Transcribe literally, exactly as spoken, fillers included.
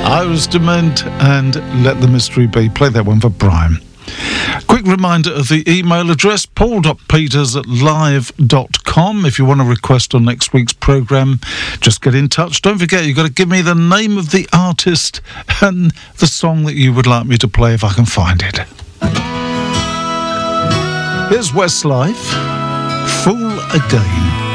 Iris Dement and Let the Mystery Be. Play that one for Brian. Quick reminder of the email address, paul dot peters at live dot com. If you want a request on next week's programme, just get in touch. Don't forget, you've got to give me the name of the artist and the song that you would like me to play if I can find it. Here's Westlife, Fool Again.